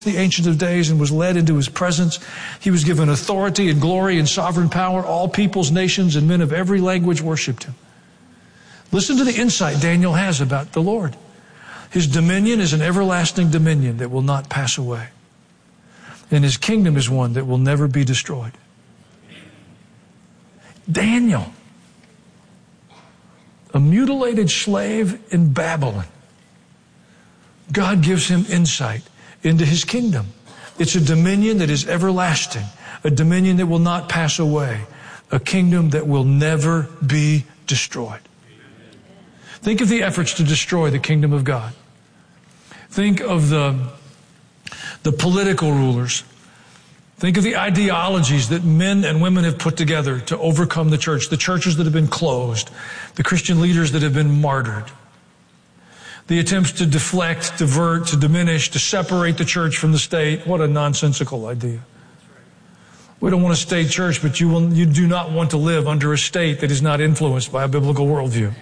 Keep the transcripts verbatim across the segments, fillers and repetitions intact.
the Ancient of Days and was led into his presence. He was given authority and glory and sovereign power. All peoples, nations, and men of every language worshiped him. Listen to the insight Daniel has about the Lord. His dominion is an everlasting dominion that will not pass away. And his kingdom is one that will never be destroyed. Daniel, a mutilated slave in Babylon, God gives him insight into his kingdom. It's a dominion that is everlasting, a dominion that will not pass away, a kingdom that will never be destroyed. Think of the efforts to destroy the kingdom of God. Think of the, the political rulers. Think of the ideologies that men and women have put together to overcome the church, the churches that have been closed, the Christian leaders that have been martyred. The attempts to deflect, divert, to diminish, to separate the church from the state. What a nonsensical idea. We don't want a state church, but you will, you do not want to live under a state that is not influenced by a biblical worldview.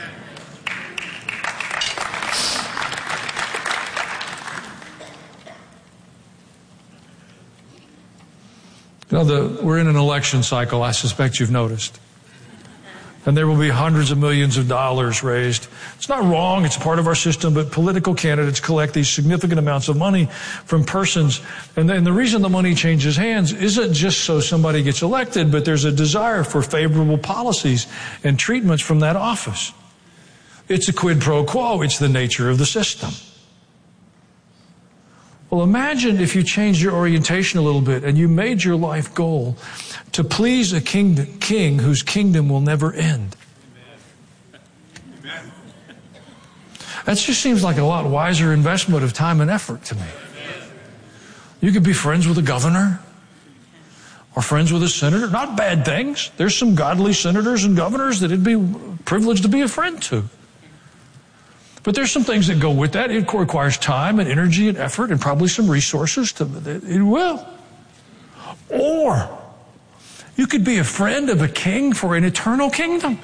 You know, the, we're in an election cycle, I suspect you've noticed. And there will be hundreds of millions of dollars raised. It's not wrong, it's part of our system, but political candidates collect these significant amounts of money from persons. And then the reason the money changes hands isn't just so somebody gets elected, but there's a desire for favorable policies and treatments from that office. It's a quid pro quo, it's the nature of the system. Well, imagine if you changed your orientation a little bit and you made your life goal to please a king, king whose kingdom will never end. Amen. That just seems like a lot wiser investment of time and effort to me. You could be friends with a governor or friends with a senator. Not bad things. There's some godly senators and governors that it'd be a privilege to be a friend to. But there's some things that go with that. It requires time and energy and effort and probably some resources to it will. Or you could be a friend of a king for an eternal kingdom.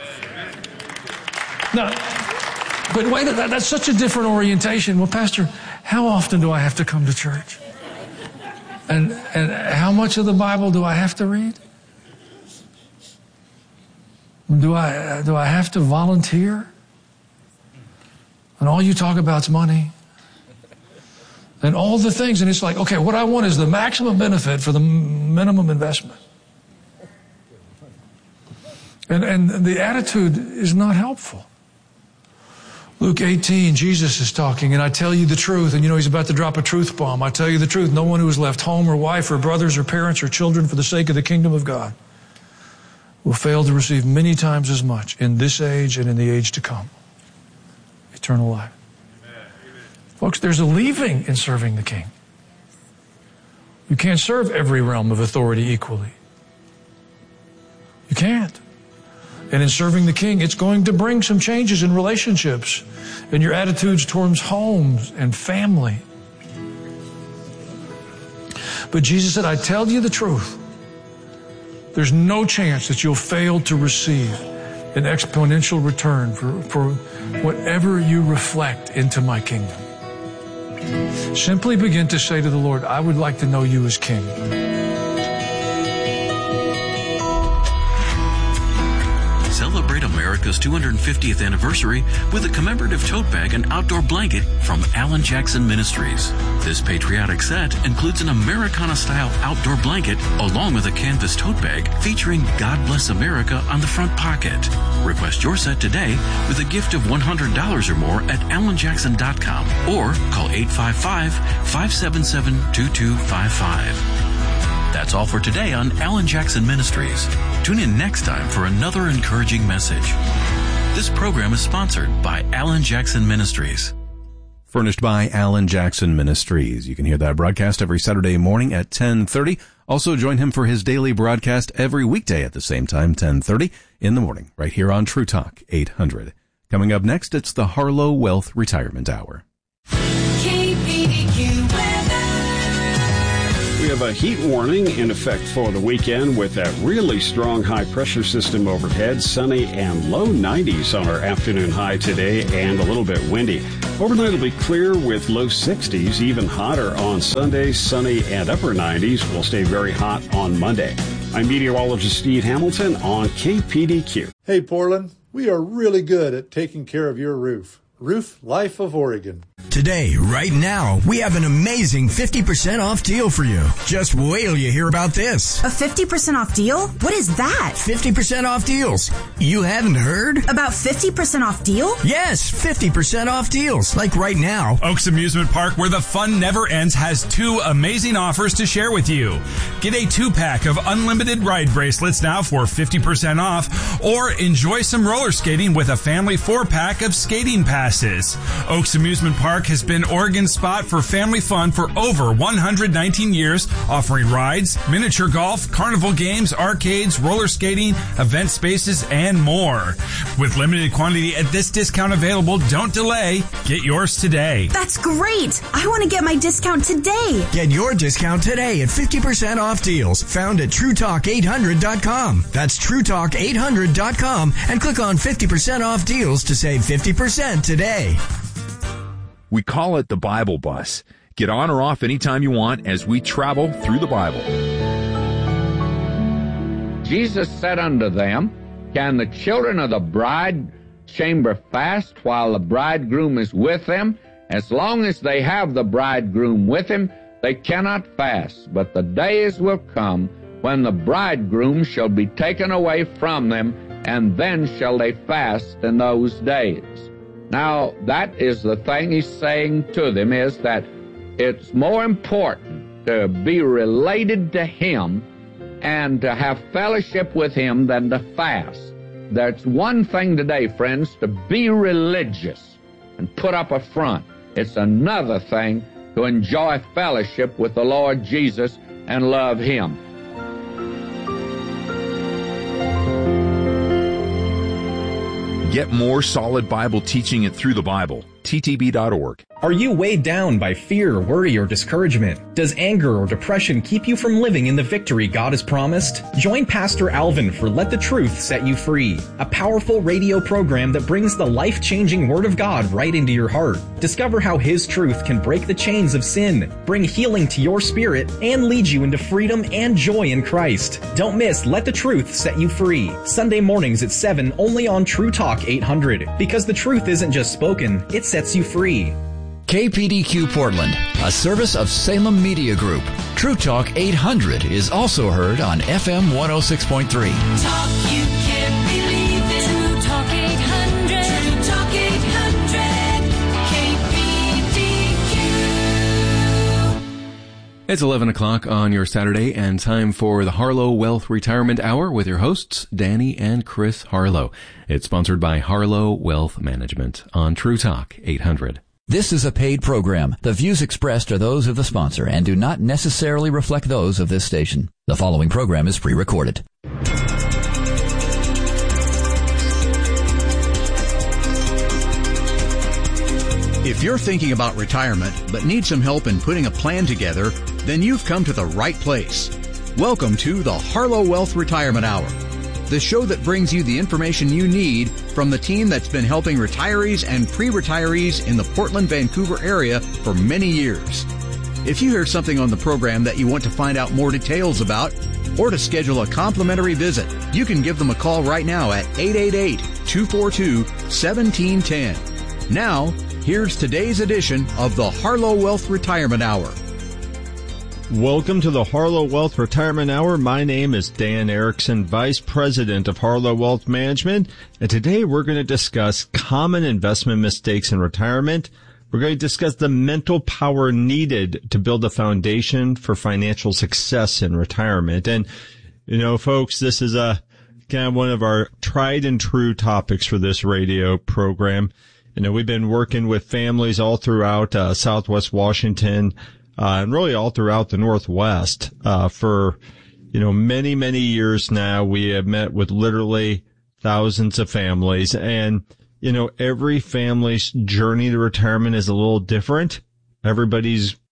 Now, but wait, that, that's such a different orientation. Well, Pastor, how often do I have to come to church? And and how much of the Bible do I have to read? Do I do I have to volunteer? And all you talk about is money. And all the things. And it's like, okay, what I want is the maximum benefit for the minimum investment. And, and the attitude is not helpful. Luke eighteen, Jesus is talking, and I tell you the truth. And you know, he's about to drop a truth bomb. I tell you the truth. No one who has left home or wife or brothers or parents or children for the sake of the kingdom of God will fail to receive many times as much in this age and in the age to come. Eternal life. Amen. Folks, there's a leaving in serving the King. You can't serve every realm of authority equally. You can't. And in serving the King, it's going to bring some changes in relationships and your attitudes towards homes and family. But Jesus said, I tell you the truth. There's no chance that you'll fail to receive an exponential return for, for whatever you reflect into my kingdom. Simply begin to say to the Lord, I would like to know you as King. Celebrate America's two hundred fiftieth anniversary with a commemorative tote bag and outdoor blanket from Alan Jackson Ministries. This patriotic set includes an Americana-style outdoor blanket along with a canvas tote bag featuring God Bless America on the front pocket. Request your set today with a gift of one hundred dollars or more at alan jackson dot com or call eight five five, five seven seven, two two five five. That's all for today on Alan Jackson Ministries. Tune in next time for another encouraging message. This program is sponsored by Alan Jackson Ministries. Furnished by Alan Jackson Ministries. You can hear that broadcast every Saturday morning at ten thirty. Also join him for his daily broadcast every weekday at the same time, ten thirty in the morning, right here on True Talk eight hundred. Coming up next, it's the Harlow Wealth Retirement Hour. K P D Q weather. We have a heat warning in effect for the weekend with that really strong high-pressure system overhead. Sunny and low nineties on our afternoon high today and a little bit windy. Overnight will be clear with low sixties, even hotter on Sunday. Sunny and upper nineties will stay very hot on Monday. I'm meteorologist Steve Hamilton on K P D Q. Hey, Portland, we are really good at taking care of your roof. Roof Life of Oregon. Today, right now, we have an amazing fifty percent off deal for you. Just wait till you hear about this. A fifty percent off deal? What is that? fifty percent off deals. You haven't heard? About fifty percent off deal? Yes, fifty percent off deals. Like right now. Oaks Amusement Park, where the fun never ends, has two amazing offers to share with you. Get a two-pack of unlimited ride bracelets now for fifty percent off, or enjoy some roller skating with a family four-pack of skating passes. Oaks Amusement Park has been Oregon's spot for family fun for over one hundred nineteen years, offering rides, miniature golf, carnival games, arcades, roller skating, event spaces, and more. With limited quantity at this discount available, don't delay. Get yours today. That's great. I want to get my discount today. Get your discount today at fifty percent off deals found at True Talk eight hundred dot com. That's True Talk eight hundred dot com and click on fifty percent off deals to save fifty percent today. We call it the Bible Bus. Get on or off anytime you want as we travel through the Bible. Jesus said unto them, Can the children of the bride chamber fast while the bridegroom is with them? As long as they have the bridegroom with him, they cannot fast. But the days will come when the bridegroom shall be taken away from them, and then shall they fast in those days. Now, that is the thing he's saying to them, is that it's more important to be related to him and to have fellowship with him than to fast. That's one thing today, friends, to be religious and put up a front. It's another thing to enjoy fellowship with the Lord Jesus and love him. Get more solid Bible teaching it through the Bible. T T B dot org. Are you weighed down by fear, worry, or discouragement? Does anger or depression keep you from living in the victory God has promised? Join Pastor Alvin for Let the Truth Set You Free, a powerful radio program that brings the life-changing Word of God right into your heart. Discover how His truth can break the chains of sin, bring healing to your spirit, and lead you into freedom and joy in Christ. Don't miss Let the Truth Set You Free, Sunday mornings at seven, only on True Talk eight hundred. Because the truth isn't just spoken, it sets you free. K P D Q Portland, a service of Salem Media Group. True Talk eight hundred is also heard on F M one oh six point three. Talk you can't believe it. True Talk eight hundred. True Talk eight hundred. K P D Q. It's eleven o'clock on your Saturday and time for the Harlow Wealth Retirement Hour with your hosts, Danny and Chris Harlow. It's sponsored by Harlow Wealth Management on True Talk eight hundred. This is a paid program. The views expressed are those of the sponsor and do not necessarily reflect those of this station. The following program is pre-recorded. If you're thinking about retirement but need some help in putting a plan together, then you've come to the right place. Welcome to the Harlow Wealth Retirement Hour, the show that brings you the information you need from the team that's been helping retirees and pre-retirees in the Portland-Vancouver area for many years. If you hear something on the program that you want to find out more details about or to schedule a complimentary visit, you can give them a call right now at eight eight eight, two four two, one seven one zero. Now, here's today's edition of the Harlow Wealth Retirement Hour. Welcome to the Harlow Wealth Retirement Hour. My name is Dan Erickson, Vice President of Harlow Wealth Management, and today we're going to discuss common investment mistakes in retirement. We're going to discuss the mental power needed to build a foundation for financial success in retirement. And, you know, folks, this is a kind of one of our tried and true topics for this radio program. You know, we've been working with families all throughout uh, Southwest Washington, Uh, and really all throughout the Northwest, uh, for, you know, many, many years now. We have met with literally thousands of families, and, you know, every family's journey to retirement is a little different. Everybody's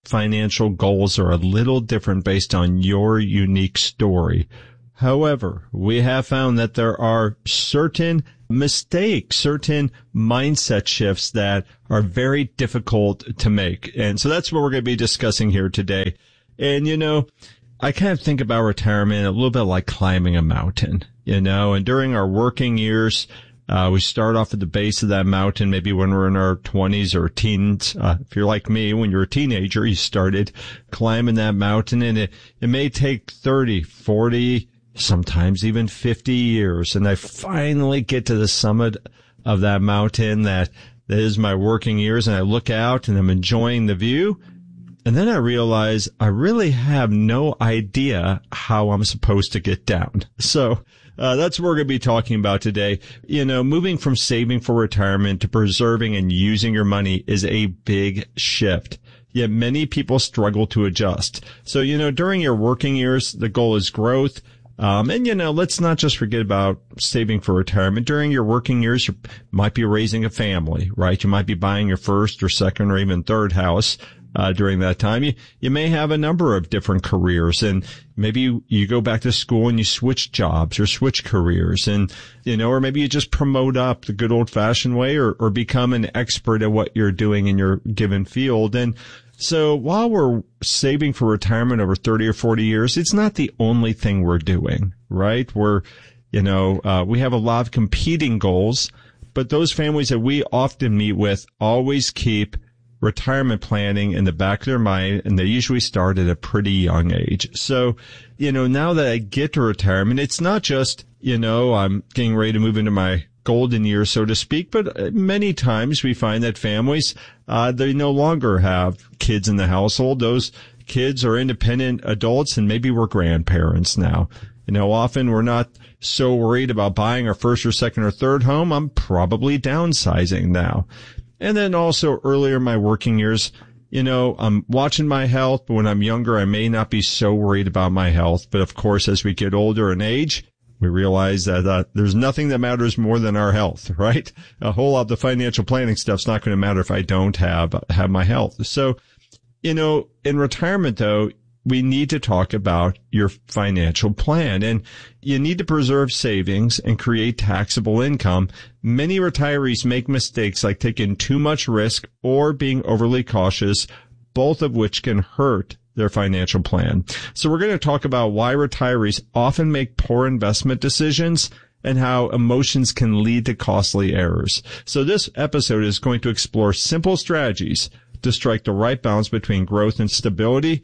financial goals are a little different based on your unique story. However, we have found that there are certain mistakes, certain mindset shifts that are very difficult to make. And so that's what we're going to be discussing here today. And, you know, I kind of think about retirement a little bit like climbing a mountain, you know, and during our working years, Uh, we start off at the base of that mountain, maybe when we're in our twenties or teens. Uh, if you're like me, when you're a teenager, you started climbing that mountain, and it, it may take thirty, forty, sometimes even fifty years. And I finally get to the summit of that mountain that, that is my working years. And I look out and I'm enjoying the view. And then I realize I really have no idea how I'm supposed to get down. So, Uh, that's what we're going to be talking about today. You know, moving from saving for retirement to preserving and using your money is a big shift. Yet many people struggle to adjust. So, you know, during your working years, the goal is growth. Um, and, you know, let's not just forget about saving for retirement. During your working years, you might be raising a family, right? You might be buying your first or second or even third house. Uh, during that time, you, you may have a number of different careers, and maybe you, you go back to school and you switch jobs or switch careers, and, you know, or maybe you just promote up the good old fashioned way, or, or become an expert at what you're doing in your given field. And so while we're saving for retirement over thirty or forty years, it's not the only thing we're doing, right? We're, you know, uh, we have a lot of competing goals, but those families that we often meet with always keep retirement planning in the back of their mind, and they usually start at a pretty young age. So, you know, now that I get to retirement, it's not just, you know, I'm getting ready to move into my golden years, so to speak, but many times we find that families, uh, they no longer have kids in the household. Those kids are independent adults, and maybe we're grandparents now. You know, often we're not so worried about buying our first or second or third home. I'm probably downsizing now. And then also earlier in my working years, you know, I'm watching my health, but when I'm younger, I may not be so worried about my health. But of course, as we get older in age, we realize that uh, there's nothing that matters more than our health, right? A whole lot of the financial planning stuff's not going to matter if I don't have, have my health. So, you know, in retirement though, we need to talk about your financial plan, and you need to preserve savings and create taxable income. Many retirees make mistakes like taking too much risk or being overly cautious, both of which can hurt their financial plan. So we're going to talk about why retirees often make poor investment decisions and how emotions can lead to costly errors. So this episode is going to explore simple strategies to strike the right balance between growth and stability,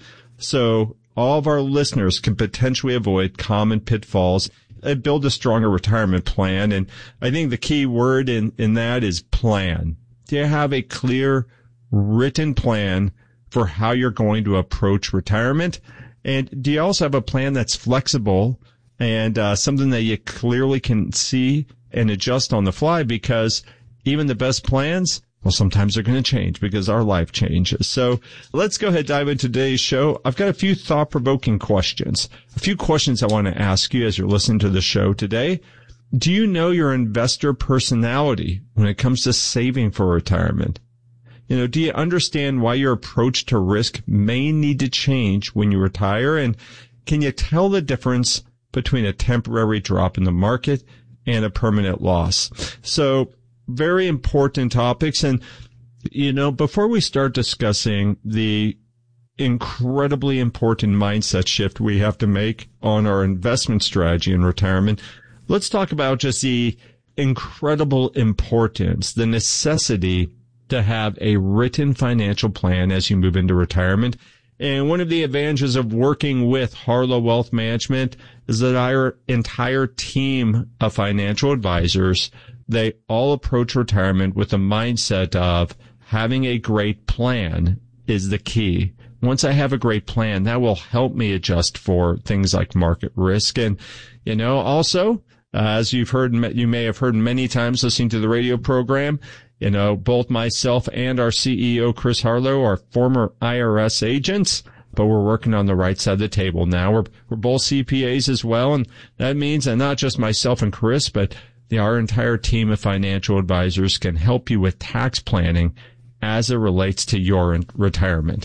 so all of our listeners can potentially avoid common pitfalls and build a stronger retirement plan. And I think the key word in, in that is plan. Do you have a clear written plan for how you're going to approach retirement? And do you also have a plan that's flexible and uh, something that you clearly can see and adjust on the fly? Because even the best plans, well, sometimes they're going to change because our life changes. So let's go ahead and dive into today's show. I've got a few thought-provoking questions, a few questions I want to ask you as you're listening to the show today. Do you know your investor personality when it comes to saving for retirement? You know, do you understand why your approach to risk may need to change when you retire? And can you tell the difference between a temporary drop in the market and a permanent loss? So, very important topics. And, you know, before we start discussing the incredibly important mindset shift we have to make on our investment strategy in retirement, let's talk about just the incredible importance, the necessity to have a written financial plan as you move into retirement. And one of the advantages of working with Harlow Wealth Management is that our entire team of financial advisors, they all approach retirement with the mindset of having a great plan is the key. Once I have a great plan, that will help me adjust for things like market risk. And, you know, also, uh, as you've heard, you may have heard many times listening to the radio program, you know, both myself and our C E O, Chris Harlow, are former I R S agents, but we're working on the right side of the table now. We're, we're both C P As as well. And that means that not just myself and Chris, but the, our entire team of financial advisors can help you with tax planning as it relates to your retirement.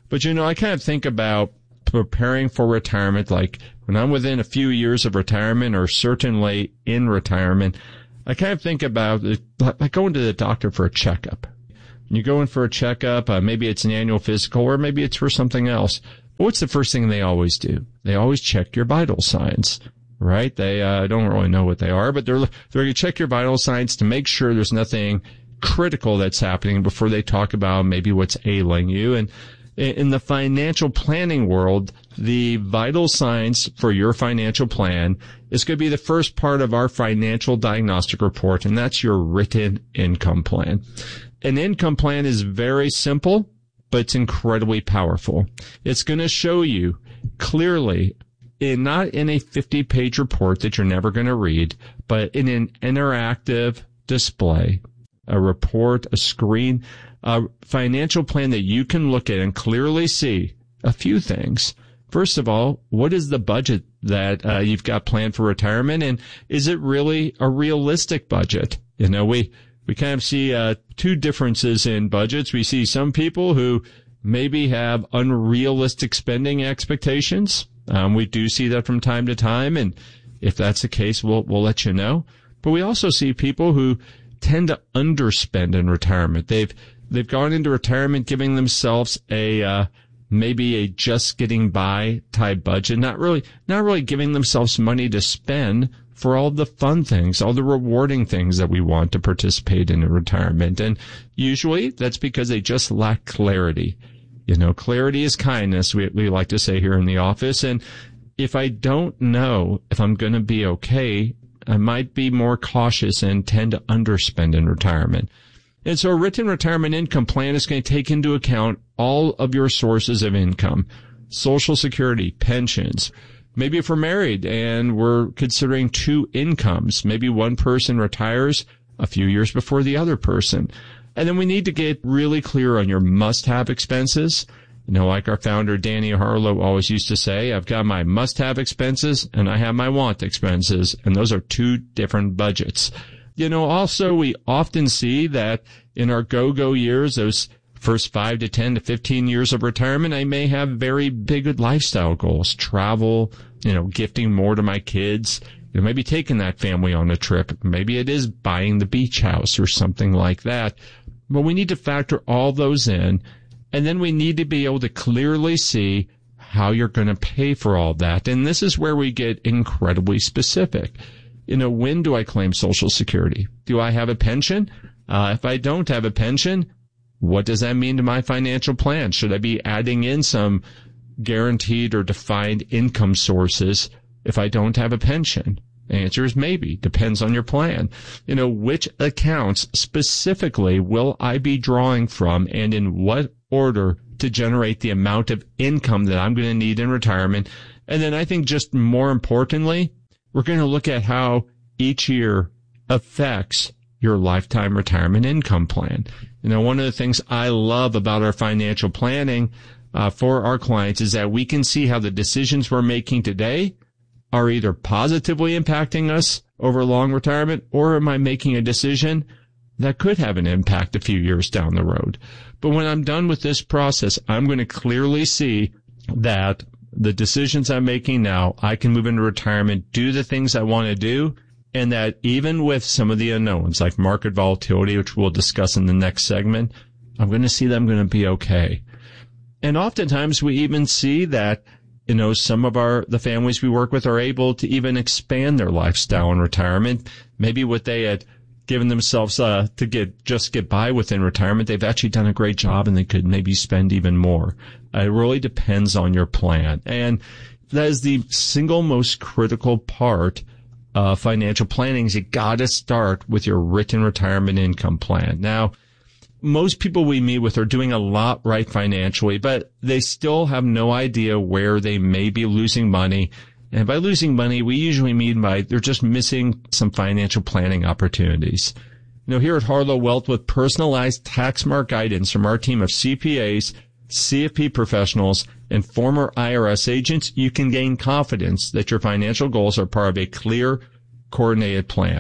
But, you know, I kind of think about preparing for retirement, like when I'm within a few years of retirement or certainly in retirement, I kind of think about it like going to the doctor for a checkup. You go in for a checkup, uh, maybe it's an annual physical or maybe it's for something else. But what's the first thing they always do? They always check your vital signs, right? They uh, don't really know what they are, but they're, they're going to check your vital signs to make sure there's nothing critical that's happening before they talk about maybe what's ailing you. And in the financial planning world, the vital signs for your financial plan is going to be the first part of our financial diagnostic report, and that's your written income plan. An income plan is very simple, but it's incredibly powerful. It's going to show you clearly, in, not in a fifty-page report that you're never going to read, but in an interactive display, a report, a screen, a financial plan that you can look at and clearly see a few things. First of all, what is the budget that uh, you've got planned for retirement, and is it really a realistic budget? You know, we we kind of see uh, two differences in budgets. We see some people who maybe have unrealistic spending expectations. Um, we do see that from time to time, and if that's the case, we'll we'll let you know. But we also see people who tend to underspend in retirement. They've they've gone into retirement giving themselves a uh, maybe a just getting by type budget, not really not really giving themselves money to spend for all the fun things, all the rewarding things that we want to participate in in retirement. And usually that's because they just lack clarity. You know, clarity is kindness, we, we like to say here in the office. And if I don't know if I'm going to be okay, I might be more cautious and tend to underspend in retirement. And so a written retirement income plan is going to take into account all of your sources of income, Social Security, pensions. Maybe if we're married and we're considering two incomes, maybe one person retires a few years before the other person. And then we need to get really clear on your must-have expenses. You know, like our founder, Danny Harlow, always used to say, I've got my must-have expenses and I have my want expenses, and those are two different budgets. You know, also, we often see that in our go-go years, those first five to ten to fifteen years of retirement, I may have very big lifestyle goals, travel, you know, gifting more to my kids, you know, maybe taking that family on a trip. Maybe it is buying the beach house or something like that. But we need to factor all those in, and then we need to be able to clearly see how you're going to pay for all that. And this is where we get incredibly specific. You know, when do I claim Social Security? Do I have a pension? Uh, if I don't have a pension, what does that mean to my financial plan? Should I be adding in some guaranteed or defined income sources if I don't have a pension? The answer is maybe. Depends on your plan. You know, which accounts specifically will I be drawing from, and in what order, to generate the amount of income that I'm going to need in retirement? And then I think just more importantly, we're going to look at how each year affects your lifetime retirement income plan. You know, one of the things I love about our financial planning uh, for our clients is that we can see how the decisions we're making today are either positively impacting us over long retirement, or am I making a decision that could have an impact a few years down the road? But when I'm done with this process, I'm going to clearly see that the decisions I'm making now, I can move into retirement, do the things I want to do, and that even with some of the unknowns, like market volatility, which we'll discuss in the next segment, I'm going to see that I'm going to be okay. And oftentimes we even see that, you know, some of our, the families we work with are able to even expand their lifestyle in retirement. Maybe what they had given themselves uh, to get, just get by within retirement, they've actually done a great job and they could maybe spend even more. Uh, it really depends on your plan. And that is the single most critical part Uh, financial planning is you got to start with your written retirement income plan. Now, most people we meet with are doing a lot right financially, but they still have no idea where they may be losing money. And by losing money, we usually mean by they're just missing some financial planning opportunities. You know, here at Harlow Wealth, with personalized tax mark guidance from our team of C P As, C F P professionals, and former I R S agents, you can gain confidence that your financial goals are part of a clear, coordinated plan.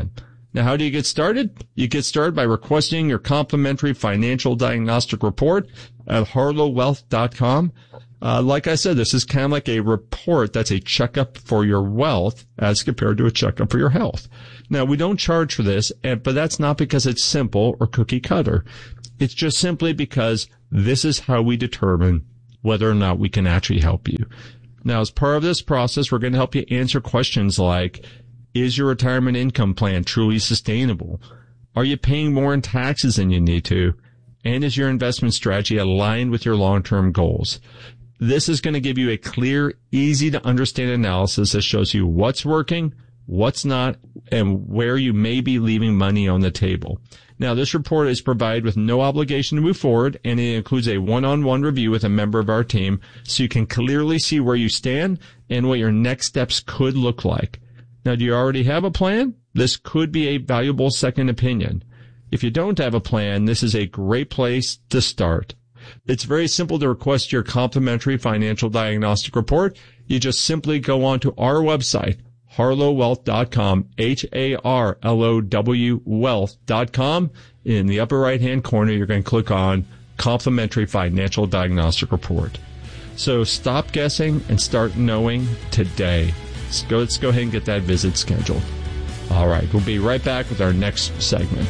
Now, how do you get started? You get started by requesting your complimentary financial diagnostic report at harlow wealth dot com. Uh, like I said, this is kind of like a report that's a checkup for your wealth as compared to a checkup for your health. Now, we don't charge for this, but that's not because it's simple or cookie cutter. It's just simply because this is how we determine whether or not we can actually help you. Now, as part of this process, we're going to help you answer questions like, is your retirement income plan truly sustainable? Are you paying more in taxes than you need to? And is your investment strategy aligned with your long-term goals? This is going to give you a clear, easy to understand analysis that shows you what's working, what's not, and where you may be leaving money on the table. Now, this report is provided with no obligation to move forward, and it includes a one-on-one review with a member of our team so you can clearly see where you stand and what your next steps could look like. Now, do you already have a plan? This could be a valuable second opinion. If you don't have a plan, this is a great place to start. It's very simple to request your complimentary financial diagnostic report. You just simply go onto our website, harlow wealth dot com, H A R L O W wealth dot com. In the upper right-hand corner, you're going to click on Complimentary Financial Diagnostic Report. So stop guessing and start knowing today. Let's go, let's go ahead and get that visit scheduled. All right, we'll be right back with our next segment.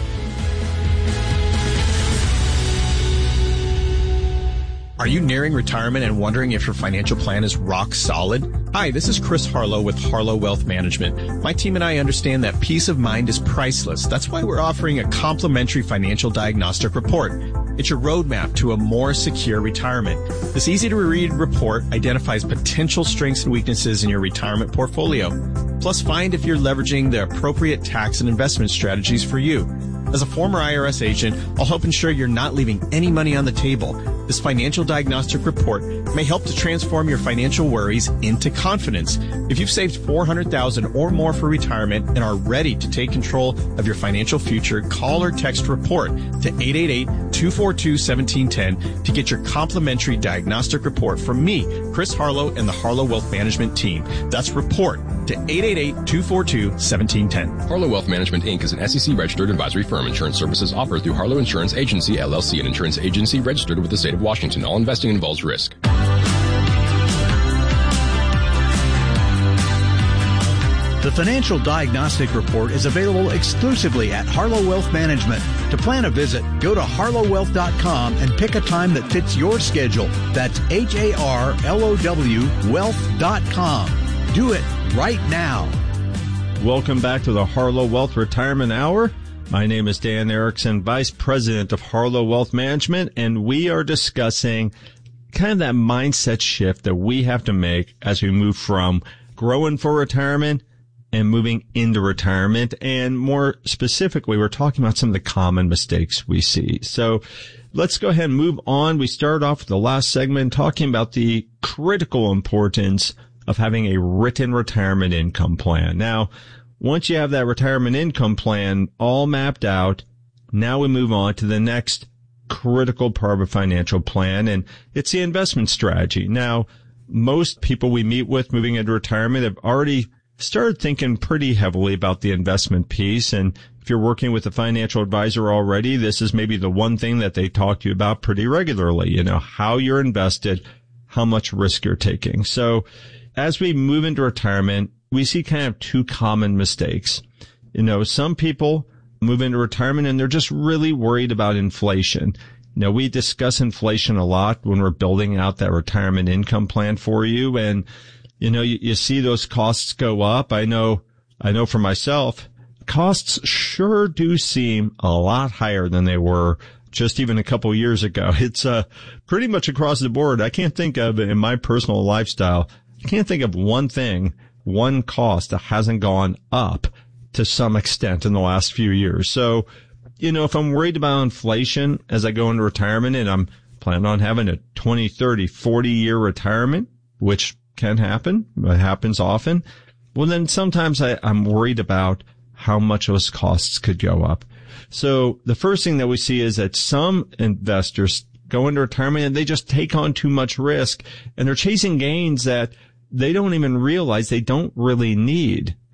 Are you nearing retirement and wondering if your financial plan is rock solid? Hi, this is Chris Harlow with Harlow Wealth Management. My team and I understand that peace of mind is priceless. That's why we're offering a complimentary financial diagnostic report. It's your roadmap to a more secure retirement. This easy-to-read report identifies potential strengths and weaknesses in your retirement portfolio. Plus, find if you're leveraging the appropriate tax and investment strategies for you. As a former I R S agent, I'll help ensure you're not leaving any money on the table. This financial diagnostic report may help to transform your financial worries into confidence. If you've saved four hundred thousand dollars or more for retirement and are ready to take control of your financial future, call or text REPORT to eight eight eight, two four two, one seven one zero to get your complimentary diagnostic report from me, Chris Harlow, and the Harlow Wealth Management team. That's REPORT to eight eight eight, two four two, one seven one zero. Harlow Wealth Management, Incorporated is an S E C-registered advisory firm. Insurance services offered through Harlow Insurance Agency, L L C, an insurance agency registered with the state of Washington. All investing involves risk. The Financial Diagnostic Report is available exclusively at Harlow Wealth Management. To plan a visit, go to harlow wealth dot com and pick a time that fits your schedule. That's H A R L O W wealth dot com. Do it right now. Welcome back to the Harlow Wealth Retirement Hour. My name is Dan Erickson, Vice President of Harlow Wealth Management, and we are discussing kind of that mindset shift that we have to make as we move from growing for retirement and moving into retirement. And more specifically, we're talking about some of the common mistakes we see. So let's go ahead and move on. We started off with the last segment talking about the critical importance of having a written retirement income plan. Now, once you have that retirement income plan all mapped out, now we move on to the next critical part of a financial plan, and it's the investment strategy. Now, most people we meet with moving into retirement have already started thinking pretty heavily about the investment piece, and if you're working with a financial advisor already, this is maybe the one thing that they talk to you about pretty regularly, you know, how you're invested, how much risk you're taking. So as we move into retirement, we see kind of two common mistakes. You know, some people move into retirement and they're just really worried about inflation. You know, we discuss inflation a lot when we're building out that retirement income plan for you. And, you know, you, you see those costs go up. I know, I know for myself, costs sure do seem a lot higher than they were just even a couple of years ago. It's uh, pretty much across the board. I can't think of, in my personal lifestyle, I can't think of one thing, one cost that hasn't gone up to some extent in the last few years. So, you know, if I'm worried about inflation as I go into retirement and I'm planning on having a twenty, thirty, forty year retirement, which can happen, it happens often, well, then sometimes I, I'm worried about how much those costs could go up. So the first thing that we see is that some investors go into retirement and they just take on too much risk and they're chasing gains that they don't even realize they don't really need.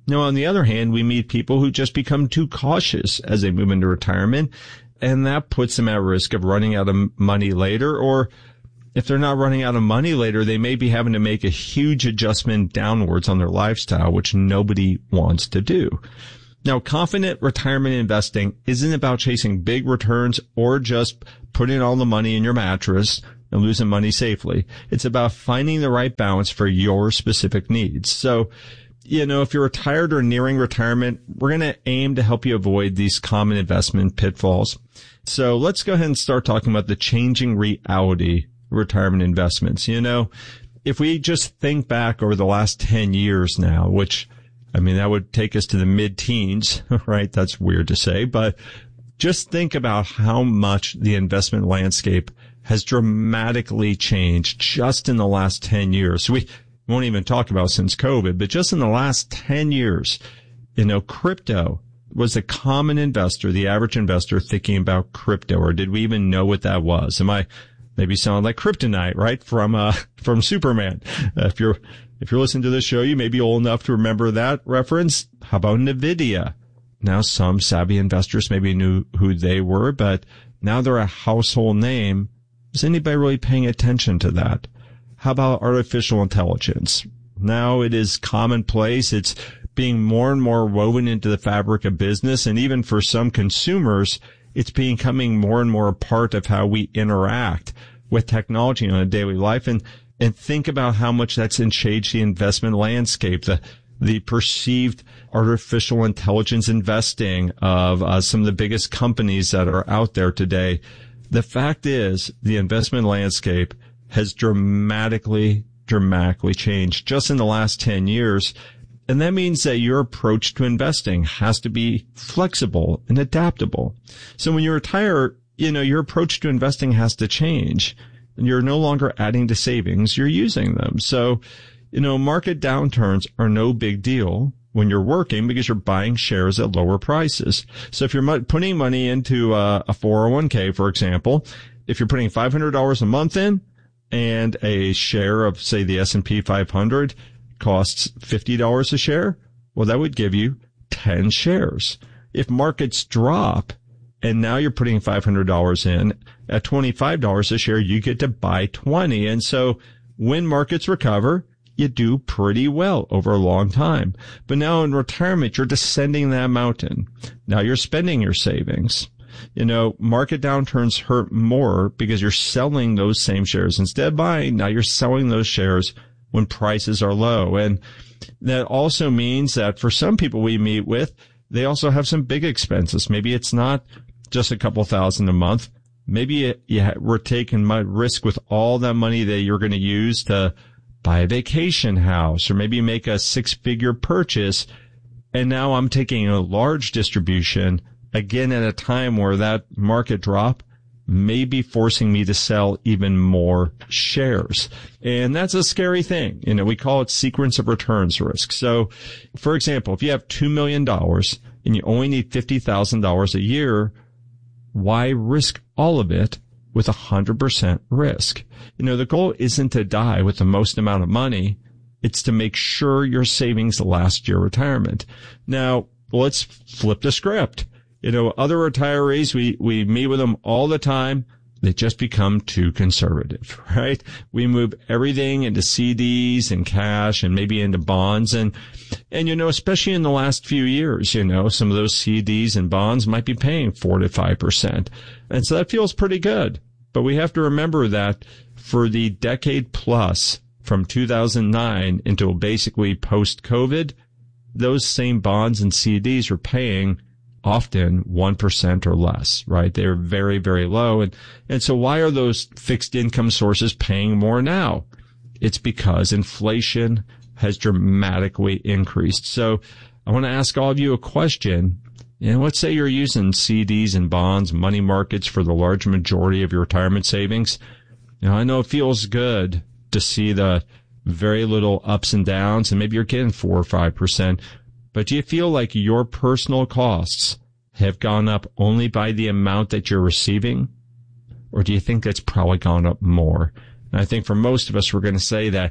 Now, on the other hand, we meet people who just become too cautious as they move into retirement, and that puts them at risk of running out of money later, or if they're not running out of money later, they may be having to make a huge adjustment downwards on their lifestyle, which nobody wants to do. Now, confident retirement investing isn't about chasing big returns or just putting all the money in your mattress and losing money safely. It's about finding the right balance for your specific needs. So, you know, if you're retired or nearing retirement, we're going to aim to help you avoid these common investment pitfalls. So let's go ahead and start talking about the changing reality of retirement investments. You know, if we just think back over the last ten years now, which, I mean, that would take us to the mid-teens, right? That's weird to say, but just think about how much the investment landscape has dramatically changed just in the last ten years. So we won't even talk about since COVID, but just in the last ten years, you know, crypto was a common investor, the average investor thinking about crypto, or did we even know what that was? Am I maybe sound like kryptonite, right? From, uh, from Superman. Uh, if you're, if you're listening to this show, you may be old enough to remember that reference. How about NVIDIA? Now some savvy investors maybe knew who they were, but now they're a household name. Is anybody really paying attention to that? How about artificial intelligence? Now it is commonplace. It's being more and more woven into the fabric of business. And even for some consumers, it's becoming more and more a part of how we interact with technology on a daily life. And, and think about how much that's changed the investment landscape, the, the perceived artificial intelligence investing of uh, some of the biggest companies that are out there today. The fact is, the investment landscape has dramatically, dramatically changed just in the last ten years. And that means that your approach to investing has to be flexible and adaptable. So when you retire, you know, your approach to investing has to change. And you're no longer adding to savings, you're using them. So, you know, market downturns are no big deal when you're working because you're buying shares at lower prices. So if you're putting money into a, a four oh one k, for example, if you're putting five hundred dollars a month in and a share of, say, the S and P five hundred costs fifty dollars a share, well, that would give you ten shares. If markets drop and now you're putting five hundred dollars in at twenty-five dollars a share, you get to buy twenty. And so when markets recover, you do pretty well over a long time. But now in retirement, you're descending that mountain. Now you're spending your savings. You know, market downturns hurt more because you're selling those same shares. Instead of buying, now you're selling those shares when prices are low. And that also means that for some people we meet with, they also have some big expenses. Maybe it's not just a couple thousand a month. Maybe you, you were taking risk with all that money that you're going to use to buy a vacation house, or maybe make a six-figure purchase. And now I'm taking a large distribution, again, at a time where that market drop may be forcing me to sell even more shares. And that's a scary thing. You know, we call it sequence of returns risk. So, for example, if you have two million dollars and you only need fifty thousand dollars a year, why risk all of it with one hundred percent risk? You know, the goal isn't to die with the most amount of money. It's to make sure your savings last your retirement. Now, let's flip the script. You know, other retirees, we, we meet with them all the time. They just become too conservative, right? We move everything into C Ds and cash and maybe into bonds. And, and, you know, especially in the last few years, you know, some of those C Ds and bonds might be paying four to five percent. And so that feels pretty good. But we have to remember that for the decade plus from two thousand nine until basically post-COVID, those same bonds and C Ds are paying often one percent or less, right? They're very, very low. And, and so why are those fixed income sources paying more now? It's because inflation has dramatically increased. So I want to ask all of you a question. And let's say you're using C Ds and bonds, money markets for the large majority of your retirement savings. You know, I know it feels good to see the very little ups and downs, and maybe you're getting four or five percent. But do you feel like your personal costs have gone up only by the amount that you're receiving? Or do you think that's probably gone up more? And I think for most of us, we're going to say that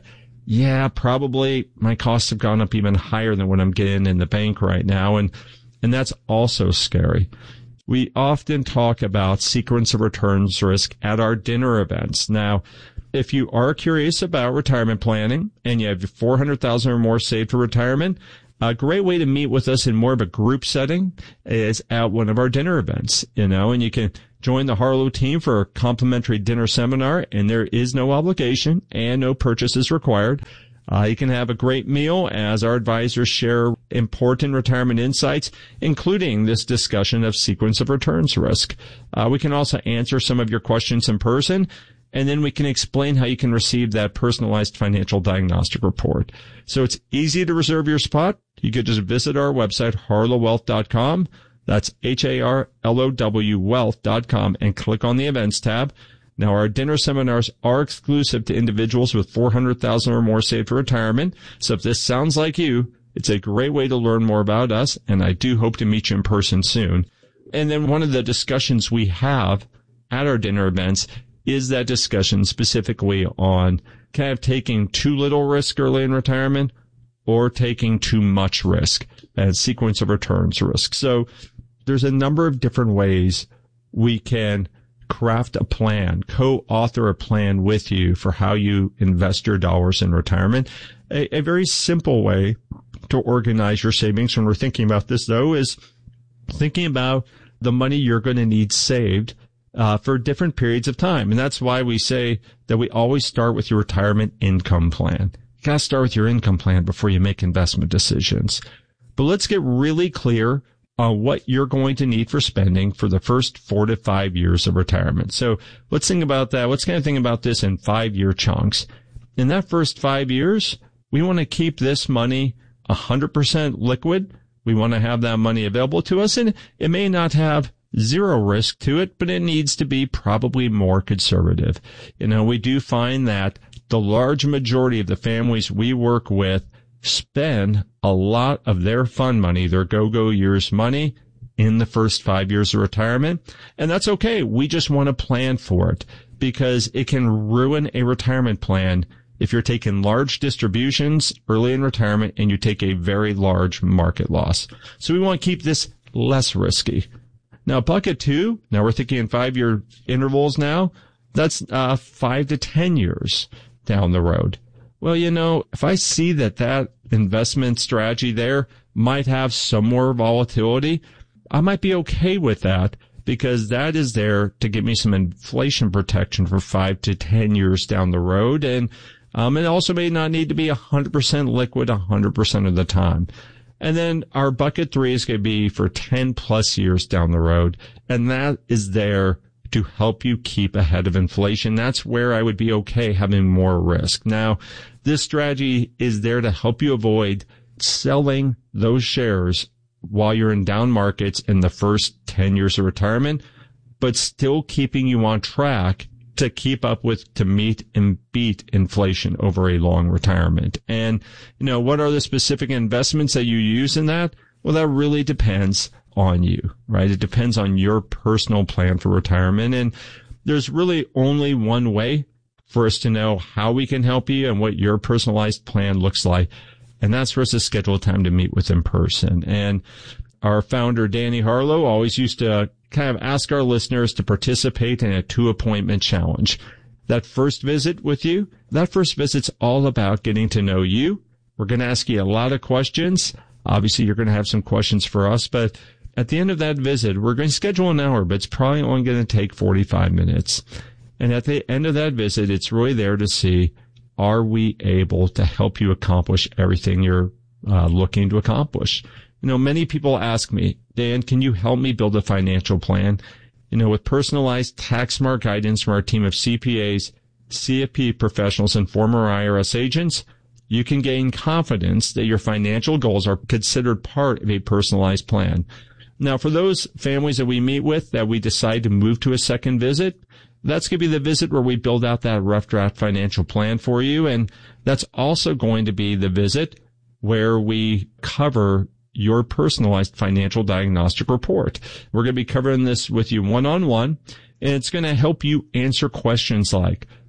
yeah, probably my costs have gone up even higher than what I'm getting in the bank right now. And, and that's also scary. We often talk about sequence of returns risk at our dinner events. Now, if you are curious about retirement planning and you have four hundred thousand dollars or more saved for retirement, a great way to meet with us in more of a group setting is at one of our dinner events, you know, and you can join the Harlow team for a complimentary dinner seminar, and there is no obligation and no purchases required. Uh, you can have a great meal as our advisors share important retirement insights, including this discussion of sequence of returns risk. Uh, we can also answer some of your questions in person, and then we can explain how you can receive that personalized financial diagnostic report. So it's easy to reserve your spot. You could just visit our website, harlow wealth dot com. That's H A R L O W wealth dot com, and click on the events tab. Now, our dinner seminars are exclusive to individuals with four hundred thousand dollars or more saved for retirement. So if this sounds like you, it's a great way to learn more about us, and I do hope to meet you in person soon. And then one of the discussions we have at our dinner events is that discussion specifically on kind of taking too little risk early in retirement or taking too much risk and sequence of returns risk. So there's a number of different ways we can craft a plan, co-author a plan with you for how you invest your dollars in retirement. A, a very simple way to organize your savings when we're thinking about this, though, is thinking about the money you're going to need saved uh, for different periods of time. And that's why we say that we always start with your retirement income plan. You got to start with your income plan before you make investment decisions. But let's get really clear on what you're going to need for spending for the first four to five years of retirement. So let's think about that. Let's kind of think about this in five-year chunks. In that first five years, we want to keep this money one hundred percent liquid. We want to have that money available to us, and it may not have zero risk to it, but it needs to be probably more conservative. You know, we do find that the large majority of the families we work with spend a lot of their fund money, their go-go years money, in the first five years of retirement. And that's okay. We just want to plan for it, because it can ruin a retirement plan if you're taking large distributions early in retirement and you take a very large market loss. So we want to keep this less risky. Now, bucket two, now we're thinking in five-year intervals now, that's uh, five to ten years down the road. Well, you know, if I see that that investment strategy there might have some more volatility, I might be okay with that, because that is there to give me some inflation protection for five to ten years down the road. And um, it also may not need to be one hundred percent liquid one hundred percent of the time. And then our bucket three is going to be for ten plus years down the road. And that is there to help you keep ahead of inflation. That's where I would be okay having more risk. Now, this strategy is there to help you avoid selling those shares while you're in down markets in the first ten years of retirement, but still keeping you on track to keep up with, to meet and beat inflation over a long retirement. And, you know, what are the specific investments that you use in that? Well, that really depends on you, right? It depends on your personal plan for retirement. And there's really only one way for us to know how we can help you and what your personalized plan looks like. And that's for us to schedule time to meet with in person. And our founder, Danny Harlow, always used to kind of ask our listeners to participate in a two-appointment challenge. That first visit with you, that first visit's all about getting to know you. We're going to ask you a lot of questions. Obviously, you're going to have some questions for us, but at the end of that visit, we're going to schedule an hour, but it's probably only going to take forty-five minutes. And at the end of that visit, it's really there to see, are we able to help you accomplish everything you're uh, looking to accomplish? You know, many people ask me, Dan, can you help me build a financial plan? You know, with personalized tax smart guidance from our team of C P As, C F P professionals, and former I R S agents, you can gain confidence that your financial goals are considered part of a personalized plan. Now, for those families that we meet with that we decide to move to a second visit, that's going to be the visit where we build out that rough draft financial plan for you. And that's also going to be the visit where we cover your personalized financial diagnostic report. We're going to be covering this with you one-on-one, and it's going to help you answer questions like,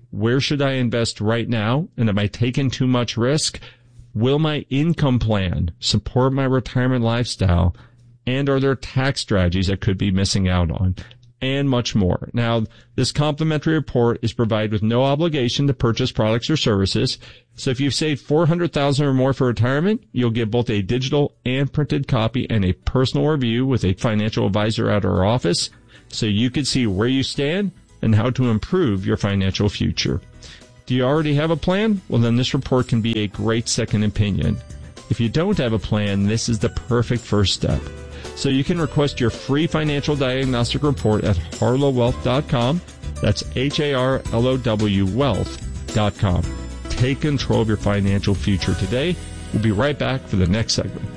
where should I invest right now? And am I taking too much risk? Will my income plan support my retirement lifestyle? And are there tax strategies I could be missing out on? And much more. Now, this complimentary report is provided with no obligation to purchase products or services. So if you've saved four hundred thousand dollars or more for retirement, you'll get both a digital and printed copy and a personal review with a financial advisor at our office, so you can see where you stand and how to improve your financial future. Do you already have a plan? Well, then this report can be a great second opinion. If you don't have a plan, this is the perfect first step. So you can request your free financial diagnostic report at harlow wealth dot com. That's H A R L O W wealth dot com. Take control of your financial future today. We'll be right back for the next segment.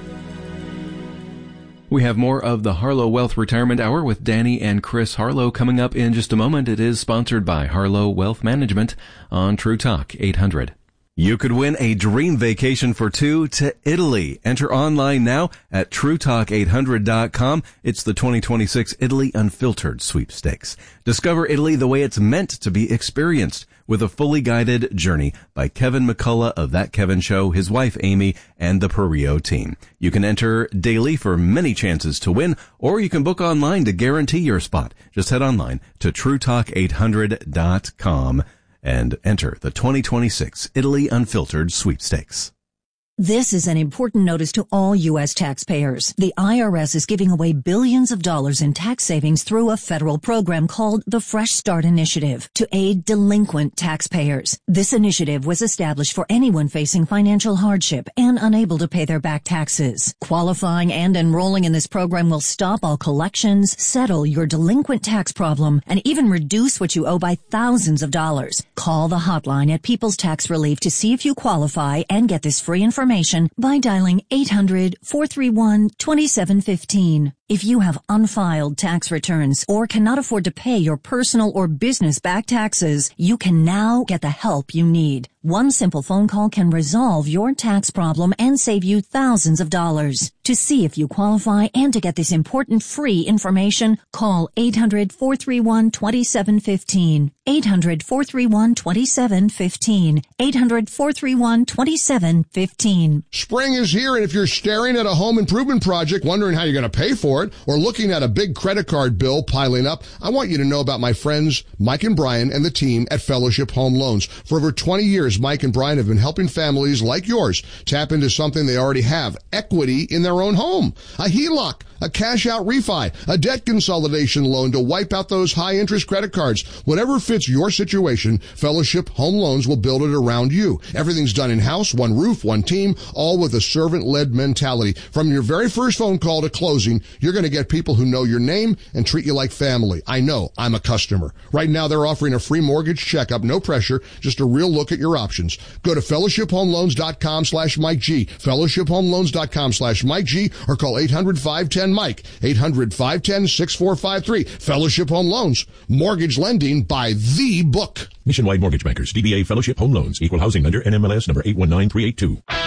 We have more of the Harlow Wealth Retirement Hour with Danny and Chris Harlow coming up in just a moment. It is sponsored by Harlow Wealth Management on True Talk eight hundred. You could win a dream vacation for two to Italy. Enter online now at true talk eight hundred dot com. It's the twenty twenty-six Italy Unfiltered Sweepstakes. Discover Italy the way it's meant to be experienced with a fully guided journey by Kevin McCullough of That Kevin Show, his wife Amy, and the Perio team. You can enter daily for many chances to win, or you can book online to guarantee your spot. Just head online to true talk eight hundred dot com. and enter the twenty twenty-six Italy Unfiltered Sweepstakes. This is an important notice to all U S taxpayers. The I R S is giving away billions of dollars in tax savings through a federal program called the Fresh Start Initiative to aid delinquent taxpayers. This initiative was established for anyone facing financial hardship and unable to pay their back taxes. Qualifying and enrolling in this program will stop all collections, settle your delinquent tax problem, and even reduce what you owe by thousands of dollars. Call the hotline at People's Tax Relief to see if you qualify and get this free information by dialing eight hundred, four three one, two seven one five. If you have unfiled tax returns or cannot afford to pay your personal or business back taxes, you can now get the help you need. One simple phone call can resolve your tax problem and save you thousands of dollars. To see if you qualify and to get this important free information, call eight hundred, four three one, two seven one five. eight hundred, four three one, two seven one five. eight hundred, four three one, two seven one five. Spring is here, and if you're staring at a home improvement project, wondering how you're going to pay for it, or looking at a big credit card bill piling up, I want you to know about my friends Mike and Brian and the team at Fellowship Home Loans. For over twenty years, Mike and Brian have been helping families like yours tap into something they already have, equity in their own home. A H E L O C, a cash-out refi, a debt consolidation loan to wipe out those high-interest credit cards. Whatever fits your situation, Fellowship Home Loans will build it around you. Everything's done in-house, one roof, one team, all with a servant-led mentality. From your very first phone call to closing, you're going to get people who know your name and treat you like family. I know. I'm a customer. Right now, they're offering a free mortgage checkup, no pressure, just a real look at your options. Go to fellowship home loans dot com slash Mike G, fellowship home loans dot com slash Mike G, or call eight hundred, five one zero, Mike, eight hundred, five one zero, six four five three. Fellowship Home Loans, mortgage lending by the book. Nationwide Mortgage Bankers, D B A Fellowship Home Loans, Equal Housing Lender, N M L S number eight one nine three eight two.